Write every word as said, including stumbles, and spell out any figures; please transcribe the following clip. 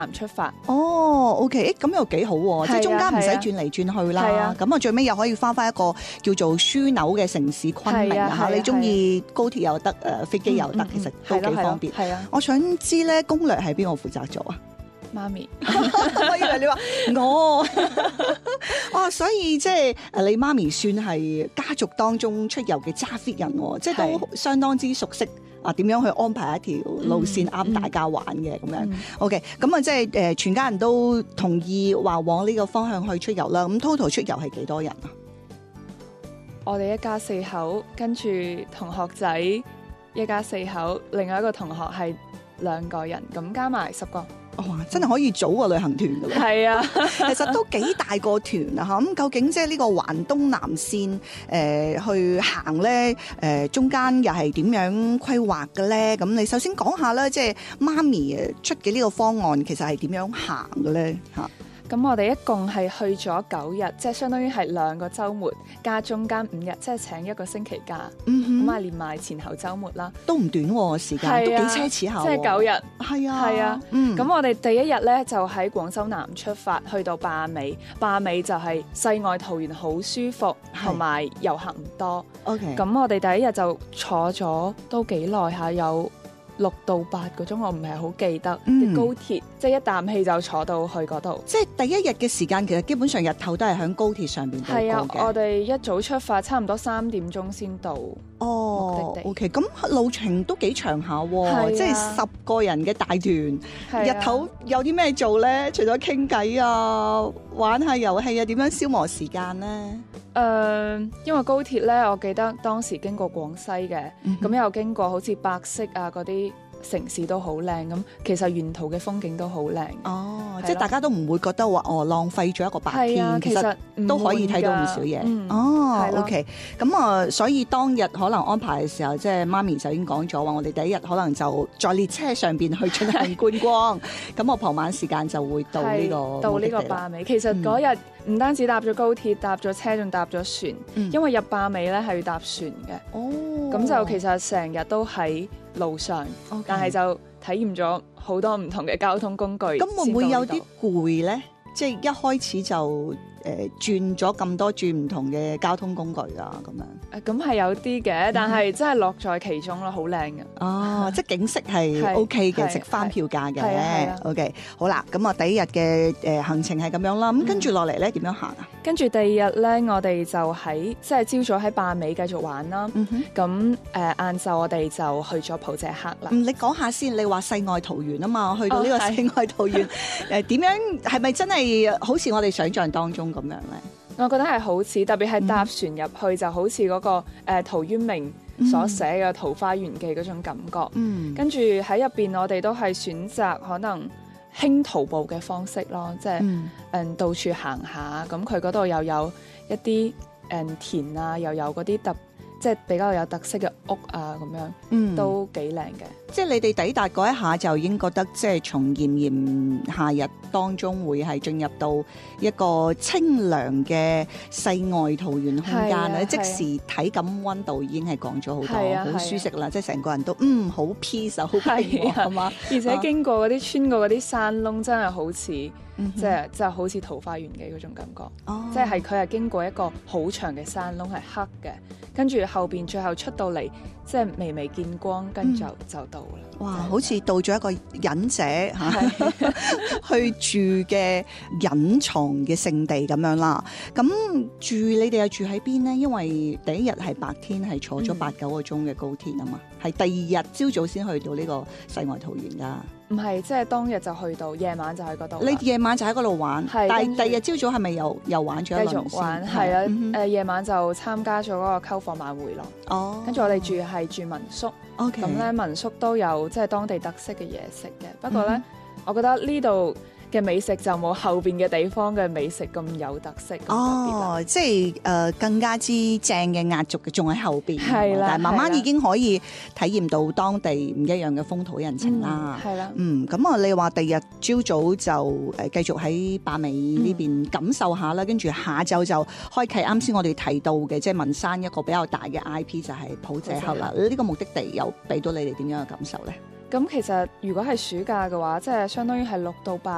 南出發。 哦 ，OK， 咁又幾好喎，即係中間唔使轉嚟轉去啦。咁啊，最尾又可以翻翻一個叫做樞紐嘅城市昆明啊！你中意高鐵又得，誒飛機又得，其實都幾方便。 係啊， 我想知咧攻略係邊個負責做啊？ 媽咪， 我以為你話我，哦，所以即係誒你媽咪算係家族當中出遊嘅揸 fit 人喎，即係都相當之熟悉啊點樣去安排一條路線啱大家玩嘅咁樣。嗯、OK， 咁啊即係誒全家人都同意話往呢個方向去出遊啦。咁 total 出遊係幾多人啊？ 我哋一家四口，跟住同學仔一家四口，另外一個同學係兩個人，咁加埋十個。 哇！真係可以組個旅行團㗎喎。 係啊， 其實都幾大個團啊嚇。咁究竟即係呢個環東南線誒、呃、去行咧誒、呃，中間又係點樣規劃嘅咧？咁你首先講下啦，即係媽咪誒出嘅呢個方案其實係點樣行嘅咧嚇？ 咁我哋一共係去咗九日，即係相當於係兩個週末加中間五日，即係請一個星期假。 嗯咁啊連埋前後週末啦， 都唔短喎、啊、時間，啊、都幾奢侈下。 即係九日。 係啊， 係啊。嗯。咁我哋第一日咧就喺廣州南出發，去到壩尾。壩尾就係世外桃源，好舒服，同埋遊客唔多。 OK。 咁我哋第一日就坐咗都幾耐下，有六到八個鐘，我唔係好記得。嗯、高鐵即係一啖氣就坐到去嗰度。 即係第一日嘅時間，其實基本上日頭都係喺高鐵上邊度過嘅。 係啊，我哋一早出發，差唔多三點鐘先到。 哦 ，OK， 咁路程都幾長下喎， 啊、 即係十個人嘅大團， 啊、 日頭有啲咩做咧？除咗傾偈啊、玩下遊戲啊，點樣消磨時間咧？ 誒、呃，因為高鐵咧，我記得當時經過廣西嘅，咁、嗯、哼又經過好似百色啊嗰啲城市都好靚，咁其實沿途嘅風景都好靚。 哦，即係大家都唔會覺得話哦浪費咗一個白天，啊、其實都可以睇到唔少嘢。嗯、哦，OK，咁啊，所以當日可能安排嘅時候，即係媽咪就已經講咗話，我哋第一日可能就在列車上邊去進行觀光，咁我傍晚時間就會到呢、呢個到呢個壩尾。其實嗰日唔單止搭咗高鐵，搭咗車，仲搭咗船，嗯、因為入壩尾咧係要搭船嘅。哦，咁就其實成日都喺路上，okay. 但係就體驗咗好多唔同嘅交通工具。咁會唔會有啲攰咧？即係一開始就誒轉咗咁多轉唔同嘅交通工具啊，咁樣。 誒咁係有啲嘅，但係真係樂在其中咯，好靚嘅。 哦，即係景色係 OK 嘅，值翻票價嘅。OK， 好啦，咁啊第一日嘅誒行程係咁樣啦。咁跟住落嚟咧點樣行啊？ 跟住第二日咧，我哋就喺即係朝早喺壩尾繼續玩啦。咁誒晏晝我哋就去咗普謝克啦。 嗯，你講下先，你話世外桃源啊嘛，去到呢個世外桃源誒點樣係咪真係好似我哋想象當中咁樣咧？ 我覺得係好似，特別係搭船入去、嗯、就好似嗰、那個誒、呃、陶淵明所寫嘅《桃花源記》嗰種感覺。嗯，跟住喺入邊，我哋都係選擇可能輕徒步嘅方式咯，即係誒、嗯嗯、到處行下。咁佢嗰度又有一啲誒、嗯、田啊，又有嗰啲特即係比較有特色嘅屋啊，咁樣、嗯、都幾靚嘅。 即係你哋抵達嗰一下就已經覺得，即係從炎炎夏日當中會係進入到一個清涼嘅世外桃源空間咧，啊、即時體感溫度已經係降咗好多，好、啊、舒適啦，啊、即係成個人都嗯好 peace 好平和係嘛， 啊、而且經過嗰啲穿過嗰啲山窿，真係好似。即係即係好似桃花源記嗰種感覺，哦、即係佢係經過一個好長嘅山窿，係黑嘅，跟住後邊最後出到嚟，即係微微見光，跟住就、嗯、就到啦。 哇！好似到咗一個隱者嚇去住嘅隱藏嘅聖地咁樣啦。咁住你哋又住喺邊呢？因為第一日係白天係坐咗八九個鐘嘅高鐵啊嘛，係、嗯、第二日朝早先去到呢個世外桃源㗎。 唔係，即係當日就去到，夜晚就喺嗰度。 你夜晚就喺嗰度玩，但係第二日朝早係咪又又玩咗一輪先？ 繼續玩，係啊，誒夜晚就參加咗嗰個篝火晚會咯。哦，跟住我哋住係住民宿。OK，咁咧民宿都有即係當地特色嘅嘢食嘅。不過咧，我覺得呢度嘅美食就冇後邊嘅地方嘅美食咁有特色。 哦，即係誒、呃、更加之正嘅壓軸嘅，仲喺後邊。 係啦， 但係慢慢已經可以體驗到當地唔一樣嘅風土人情啦。 係啦， 嗯，咁啊，你話第二日朝早就誒繼續喺壩尾呢邊感受下啦，跟住、嗯、下晝就開啟啱先我哋提到嘅，即係文山一個比較大嘅 I P 就係普謝克啦。呢、呢個目的地又俾到你哋點樣嘅感受咧？ 咁其實如果係暑假嘅話，即係相當於係六到八